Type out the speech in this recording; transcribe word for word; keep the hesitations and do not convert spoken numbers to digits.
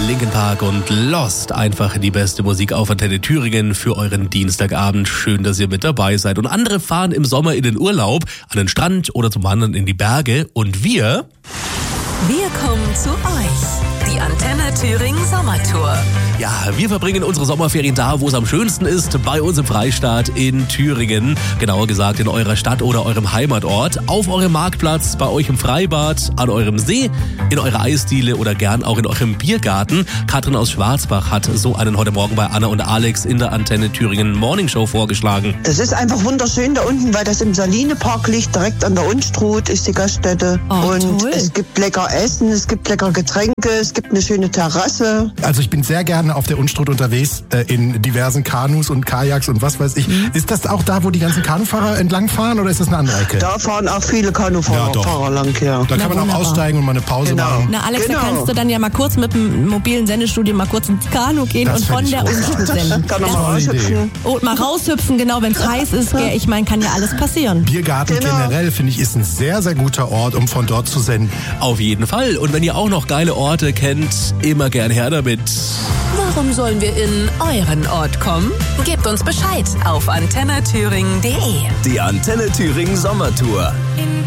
Linkin Park und Lost. Einfach die beste Musik auf Antenne Thüringen für euren Dienstagabend. Schön, dass ihr mit dabei seid. Und andere fahren im Sommer in den Urlaub, an den Strand oder zum Wandern in die Berge. Und wir... Wir kommen zu euch. Die Antenne Thüringen Sommertour. Ja, wir verbringen unsere Sommerferien da, wo es am schönsten ist, bei uns im Freistaat in Thüringen. Genauer gesagt in eurer Stadt oder eurem Heimatort. Auf eurem Marktplatz, bei euch im Freibad, an eurem See, in eurer Eisdiele oder gern auch in eurem Biergarten. Katrin aus Schwarzbach hat so einen heute Morgen bei Anna und Alex in der Antenne Thüringen Morning Show vorgeschlagen. Das ist einfach wunderschön da unten, weil das im Salinepark liegt, direkt an der Unstrut ist die Gaststätte. Oh, und toll. Es gibt lecker Essen, es gibt lecker Getränke, es gibt eine schöne Terrasse. Also ich bin sehr gerne auf der Unstrut unterwegs, äh, in diversen Kanus und Kajaks und was weiß ich. Mhm. Ist das auch da, wo die ganzen Kanufahrer entlangfahren oder ist das eine andere Ecke? Da fahren auch viele Kanufahrer Ja, Fahrer lang, ja. Da Na, kann man wunderbar. auch aussteigen und mal eine Pause Genau. machen. Na Alex, Genau. da kannst du dann ja mal kurz mit dem mobilen Sendestudio mal kurz ins Kanu gehen Das und fänd von ich der großartig. Unstrut senden. Kann man mal Tolle Idee. raushüpfen. Und mal raushüpfen, genau, wenn es heiß ist. Gell? Ich meine, kann ja alles passieren. Biergarten Genau. generell, finde ich, ist ein sehr, sehr guter Ort, um von dort zu senden. Auf jeden Fall. Und wenn ihr auch noch geile Orte kennt, immer gern her damit. Warum sollen wir in euren Ort kommen? Gebt uns Bescheid auf antenne thüringen punkt de. Die Antenne Thüringen Sommertour. In